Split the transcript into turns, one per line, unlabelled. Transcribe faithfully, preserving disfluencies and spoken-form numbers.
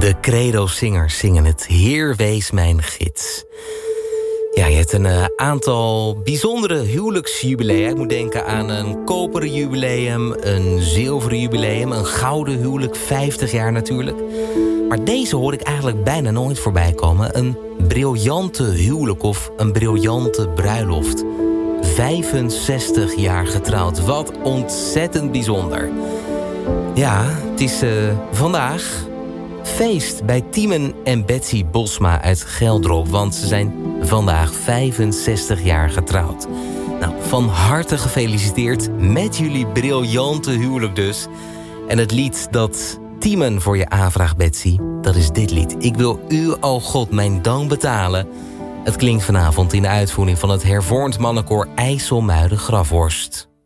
De Credo-zingers zingen het Heer wees mijn gids. Ja, je hebt een uh, aantal bijzondere huwelijksjubilea. Ik moet denken aan een koperen jubileum, een zilveren jubileum, een gouden huwelijk, vijftig jaar natuurlijk. Maar deze hoor ik eigenlijk bijna nooit voorbij komen. Een briljante huwelijk of een briljante bruiloft. vijfenzestig jaar getrouwd. Wat ontzettend bijzonder. Ja, het is uh, vandaag feest bij Timen en Betsy Bosma uit Geldrop. Want ze zijn vandaag vijfenzestig jaar getrouwd. Nou, van harte gefeliciteerd met jullie briljante huwelijk dus. En het lied dat Timen voor je aanvraagt, Betsy, dat is dit lied. Ik wil u, o God, mijn dank betalen. Het klinkt vanavond in de uitvoering van het hervormd mannenkoor IJsselmuiden Grafhorst.